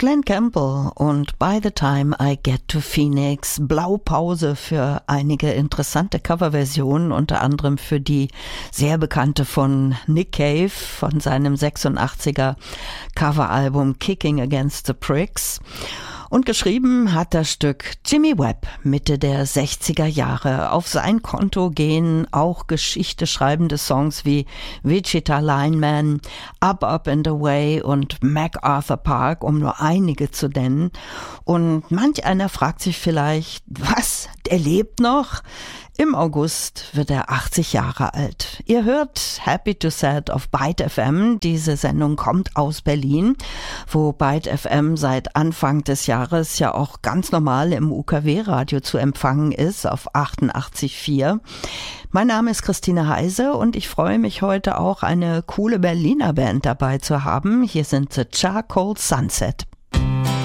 Glenn Campbell und By the Time I Get to Phoenix, Blaupause für einige interessante Coverversionen, unter anderem für die sehr bekannte von Nick Cave von seinem 86er Coveralbum Kicking Against the Pricks. Und geschrieben hat das Stück Jimmy Webb Mitte der 60er Jahre. Auf sein Konto gehen auch Geschichte schreibende Songs wie Wichita Lineman, Up, Up and Away und MacArthur Park, um nur einige zu nennen. Und manch einer fragt sich vielleicht, was, der lebt noch? Im August wird er 80 Jahre alt. Ihr hört Happy to Sad auf Byte FM. Diese Sendung kommt aus Berlin, wo Byte FM seit Anfang des Jahres ja auch ganz normal im UKW-Radio zu empfangen ist, auf 88,4. Mein Name ist Christine Heise und ich freue mich heute auch, eine coole Berliner Band dabei zu haben. Hier sind The Charcoal Sunset.